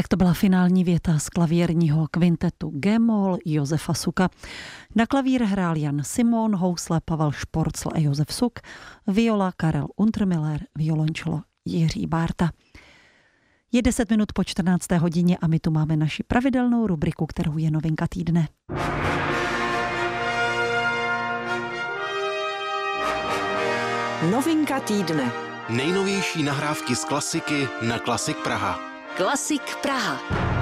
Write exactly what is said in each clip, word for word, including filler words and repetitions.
Tak to byla finální věta z klavírního kvintetu G-moll Josefa Suka. Na klavír hrál Jan Simon, housle Pavel Šporcl a Josef Suk, viola Karel Untermiller, violončelo Jiří Bárta. Je deset minut po čtrnácté hodině a my tu máme naši pravidelnou rubriku, kterou je novinka týdne. Novinka týdne. Nejnovější nahrávky z klasiky na Klasik Praha. Klasik Praha.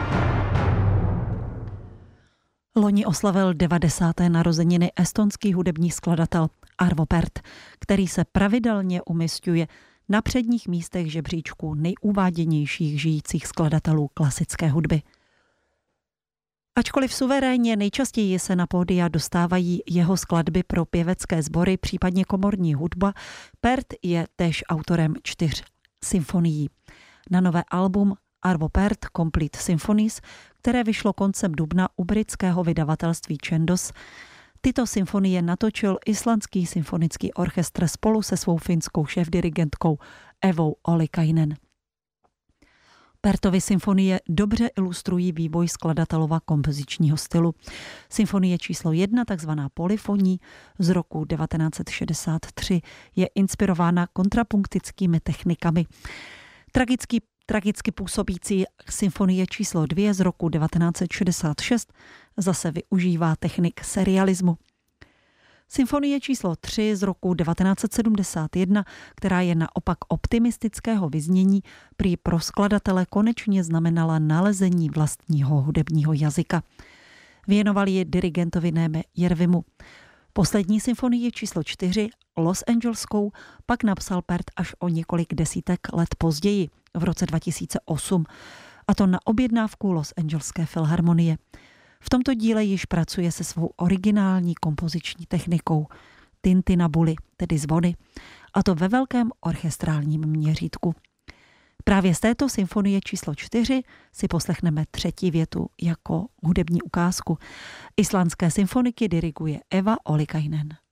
Loni oslavil devadesáté narozeniny estonský hudební skladatel Arvo Pärt, který se pravidelně umisťuje na předních místech žebříčku nejuváděnějších žijících skladatelů klasické hudby. Ačkoliv suverénně nejčastěji se na pódia dostávají jeho skladby pro pěvecké sbory, případně komorní hudba, Pärt je též autorem čtyř symfonií. Na nové album Arvo Pärt Complete Symphonies, které vyšlo koncem dubna u britského vydavatelství Chandos, tyto symfonie natočil islandský symfonický orchestr spolu se svou finskou šéfdirigentkou Evou Ollikainen. Pärtovy symfonie dobře ilustrují vývoj skladatelova kompozičního stylu. Symfonie číslo jedna, takzvaná polyfoní z roku devatenáct set šedesát tři, je inspirována kontrapunktickými technikami. Tragický Tragicky působící symfonie číslo dvě z roku devatenáct set šedesát šest zase využívá technik serialismu. Symfonie číslo tři z roku devatenáct set sedmdesát jedna, která je naopak optimistického vyznění, prý pro skladatele konečně znamenala nalezení vlastního hudebního jazyka. Věnovali ji dirigentovi Néme Järvimu. Poslední symfonii číslo čtyři, Los Angeleskou, pak napsal Pärt až o několik desítek let později, v roce dva tisíce osm, a to na objednávku Los Angeleské filharmonie. V tomto díle již pracuje se svou originální kompoziční technikou tintinabuli, tedy zvony, a to ve velkém orchestrálním měřítku. Právě z této symfonie číslo čtyři si poslechneme třetí větu jako hudební ukázku. Islandské symfoniky diriguje Eva Ollikainen.